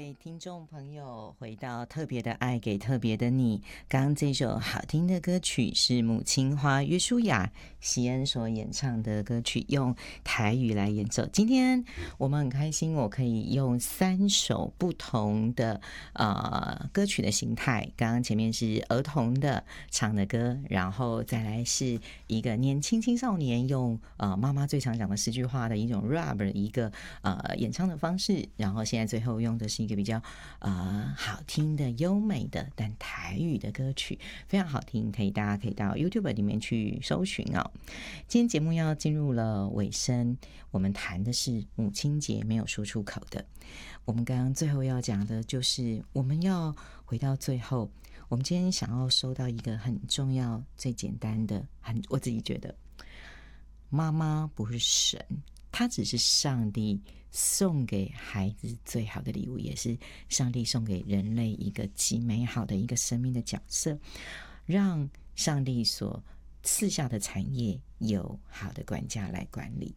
位听众朋友，回到特别的爱给特别的你。刚刚这首好听的歌曲是母亲花约书亚席恩所演唱的歌曲，用台语来演奏。今天我们很开心，我可以用3首不同的歌曲的形态。刚刚前面是儿童的唱的歌，然后再来是一个年轻青少年用妈妈最常讲的10句话的一种 rap 的一个演唱的方式，然后现在最后用的是一个比较好听的优美的但台语的歌曲，非常好听，大家可以到 YouTube 里面去搜寻哦。今天节目要进入了尾声，我们谈的是母亲节没有说出口的。我们刚刚最后要讲的就是我们要回到最后，我们今天想要收到一个很重要最简单的，我自己觉得妈妈不是神，她只是上帝送给孩子最好的礼物，也是上帝送给人类一个极美好的一个生命的角色，让上帝所赐下的产业有好的管家来管理。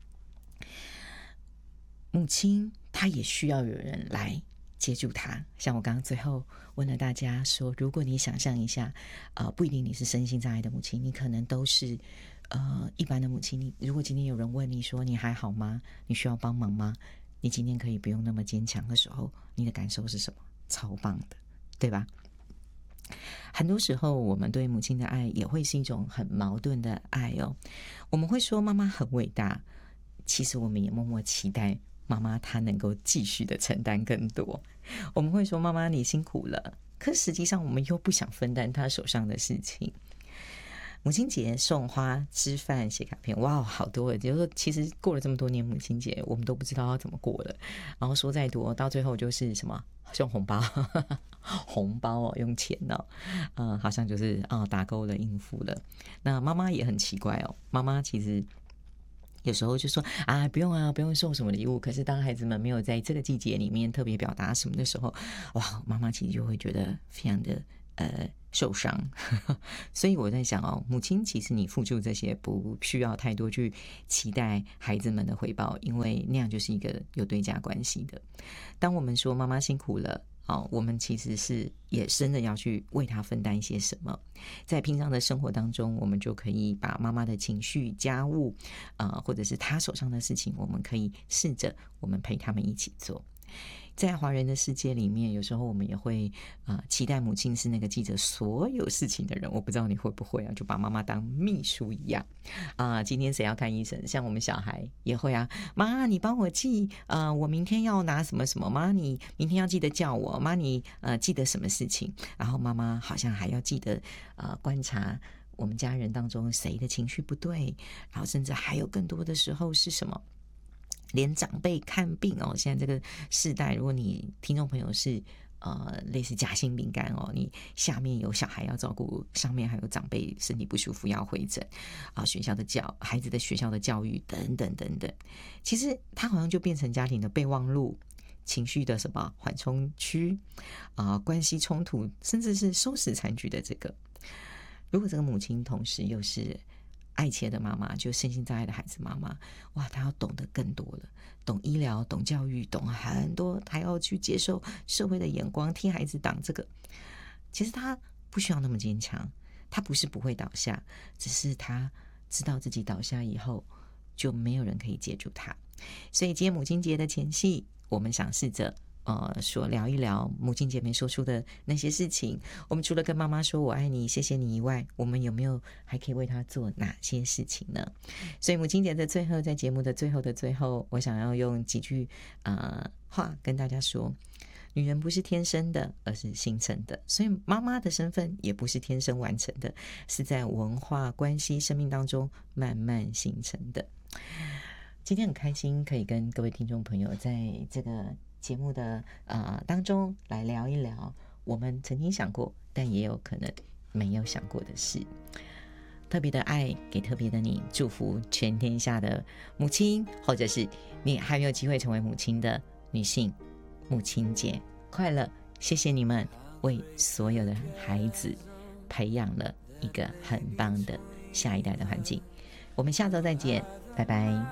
母亲她也需要有人来接住她，像我刚刚最后问了大家说，如果你想象一下不一定你是身心障碍的母亲，你可能都是一般的母亲，如果今天有人问你说你还好吗？你需要帮忙吗？你今天可以不用那么坚强的时候，你的感受是什么？超棒的，对吧？很多时候我们对母亲的爱也会是一种很矛盾的爱哦。我们会说妈妈很伟大，其实我们也默默期待妈妈她能够继续的承担更多。我们会说妈妈你辛苦了，可实际上我们又不想分担她手上的事情。母亲节送花、吃饭、写卡片，哇，好多！就是说，其实过了这么多年母亲节，我们都不知道要怎么过了。然后说再多，到最后就是什么送红包，红包哦，用钱哦，好像就是打勾了，应付了。那妈妈也很奇怪哦，妈妈其实有时候就说不用不用送什么礼物。可是当孩子们没有在这个季节里面特别表达什么的时候，哇，妈妈其实就会觉得非常的受伤。所以我在想母亲其实你付出这些不需要太多去期待孩子们的回报，因为那样就是一个有对价关系的。当我们说妈妈辛苦了我们其实是也真的要去为她分担一些什么。在平常的生活当中，我们就可以把妈妈的情绪、家务或者是她手上的事情，我们可以试着我们陪他们一起做。在华人的世界里面，有时候我们也会期待母亲是那个记着所有事情的人。我不知道你会不会就把妈妈当秘书一样今天谁要看医生，像我们小孩也会妈你帮我记我明天要拿什么什么，妈你明天要记得叫我，妈你记得什么事情，然后妈妈好像还要记得观察我们家人当中谁的情绪不对，然后甚至还有更多的时候是什么，连长辈看病现在这个世代，如果你听众朋友是类似夹心饼干你下面有小孩要照顾，上面还有长辈身体不舒服要回诊学校的孩子的学校的教育等等等等，其实它好像就变成家庭的备忘录，情绪的什么缓冲区关系冲突，甚至是收拾残局的这个。如果这个母亲同时又是爱切的妈妈，就身心障碍的孩子妈妈，哇，她要懂得更多了，懂医疗，懂教育，懂很多，还要去接受社会的眼光，替孩子挡这个。其实她不需要那么坚强，她不是不会倒下，只是她知道自己倒下以后就没有人可以接住她。所以今天母亲节的前夕，我们想试着说聊一聊母亲节没说出的那些事情。我们除了跟妈妈说我爱你谢谢你以外，我们有没有还可以为她做哪些事情呢？所以母亲节的最后，在节目的最后的最后，我想要用几句话跟大家说，女人不是天生的，而是形成的。所以妈妈的身份也不是天生完成的，是在文化关系生命当中慢慢形成的。今天很开心可以跟各位听众朋友在这个节目的当中来聊一聊我们曾经想过但也有可能没有想过的事。特别的爱给特别的你，祝福全天下的母亲，或者是你还没有机会成为母亲的女性，母亲节快乐！谢谢你们为所有的孩子培养了一个很棒的下一代的环境。我们下周再见，拜拜。